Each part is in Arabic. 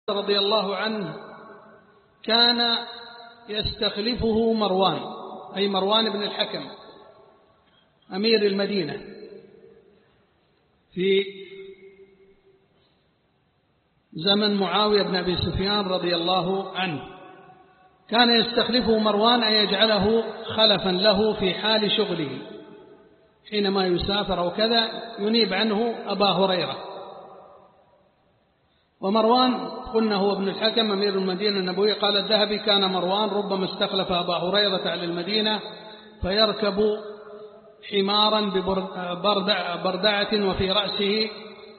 رضي الله عنه كان يستخلفه مروان، أي مروان بن الحكم أمير المدينة في زمن معاوية بن أبي سفيان رضي الله عنه. كان يستخلفه مروان أن يجعله خلفا له في حال شغله، حينما يسافر أو كذا ينيب عنه أبا هريرة. ومروان قلنا هو ابن الحكم أمير المدينة النبوية. قال الذهبي كان مروان ربما استخلف أبا هريرة على المدينة فيركب حمارا ببردعة وفي رأسه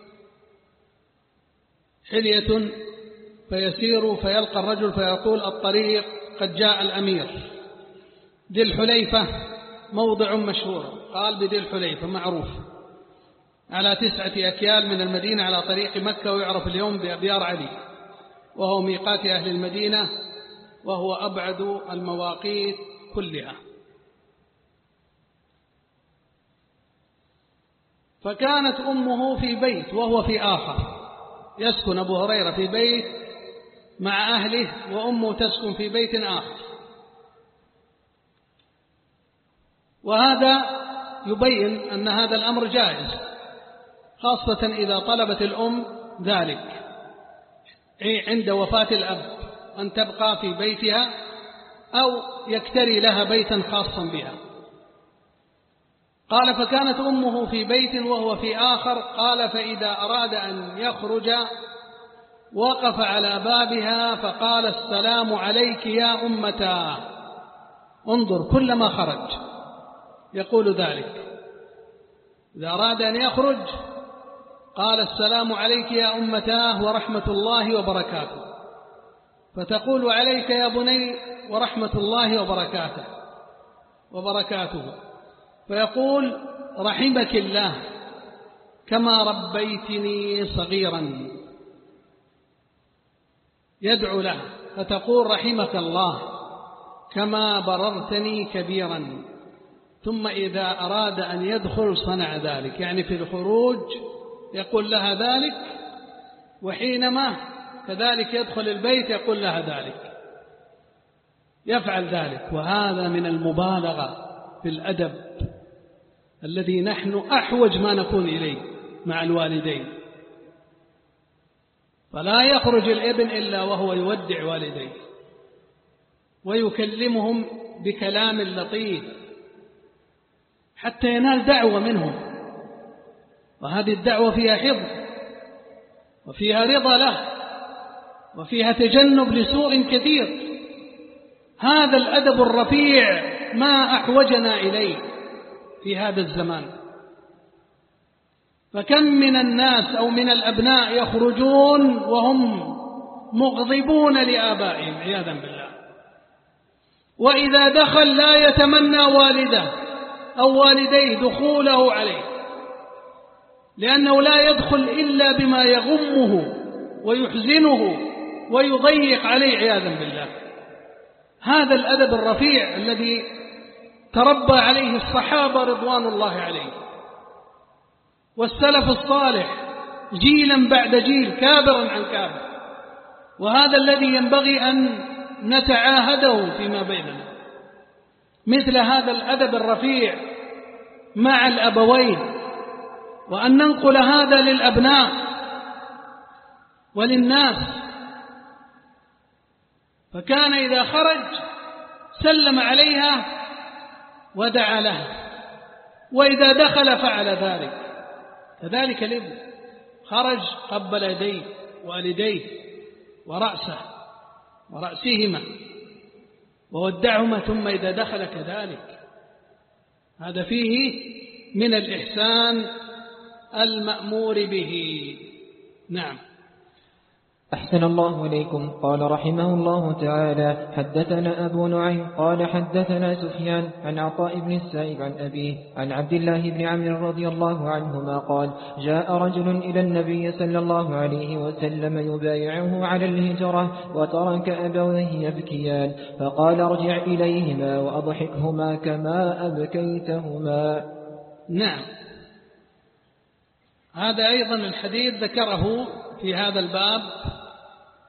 حلية فيسير فيلقى الرجل فيقول الطريق قد جاء الأمير. ذي الحليفة موضع مشهور، قال بذي الحليفة معروف على 9 أكيال من المدينة على طريق مكة، ويعرف اليوم بأبيار علي، وهو ميقات أهل المدينة وهو أبعد المواقيت كلها. فكانت أمه في بيت وهو في آخر، يسكن أبو هريرة في بيت مع أهله وأمه تسكن في بيت آخر. وهذا يبين أن هذا الأمر جائز، خاصة إذا طلبت الأم ذلك عند وفاة الأب أن تبقى في بيتها أو يكتري لها بيتا خاصا بها. قال فكانت أمه في بيت وهو في آخر. قال فإذا أراد أن يخرج وقف على بابها فقال السلام عليك يا أمتاه. انظر كلما خرج يقول ذلك، إذا أراد أن يخرج قال السلام عليك يا أمتاه ورحمة الله وبركاته، فتقول عليك يا بني ورحمة الله وبركاته، فيقول رحمك الله كما ربيتني صغيرا، يدعو له فتقول رحمك الله كما بررتني كبيرا. ثم إذا أراد أن يدخل صنع ذلك، يعني في الخروج يقول لها ذلك، وحينما كذلك يدخل البيت يقول لها ذلك، يفعل ذلك. وهذا من المبالغة في الأدب الذي نحن أحوج ما نكون إليه مع الوالدين. فلا يخرج الابن إلا وهو يودع والديه ويكلمهم بكلام لطيف حتى ينال دعوة منهم، وهذه الدعوة فيها حفظ وفيها رضا له وفيها تجنب لسوء كثير. هذا الأدب الرفيع ما أحوجنا إليه في هذا الزمان. فكم من الناس أو من الأبناء يخرجون وهم مغضبون لآبائهم عياذا بالله، وإذا دخل لا يتمنى والده أو والديه دخوله عليه، لأنه لا يدخل إلا بما يغمه ويحزنه ويضيق عليه عياذا بالله. هذا الأدب الرفيع الذي تربى عليه الصحابة رضوان الله عليهم والسلف الصالح جيلا بعد جيل كابرا عن كابر، وهذا الذي ينبغي أن نتعاهده فيما بيننا، مثل هذا الأدب الرفيع مع الأبوين، وأن ننقل هذا للأبناء وللناس. فكان إذا خرج سلم عليها ودعا لها، وإذا دخل فعل ذلك. كذلك الابن خرج قبل يديه والديه ورأسهما وودعهما، ثم إذا دخل كذلك. هذا فيه من الإحسان المأمور به. نعم. أحسن الله إليكم. قال رحمه الله تعالى حدثنا أبو نعيم قال حدثنا سفيان عن عطاء بن السائب عن أبيه عن عبد الله بن عمرو رضي الله عنهما قال جاء رجل إلى النبي صلى الله عليه وسلم يبايعه على الهجرة وترك أبويه يبكيان، فقال ارجع إليهما وأضحكهما كما أبكيتهما. نعم. هذا أيضا الحديث ذكره في هذا الباب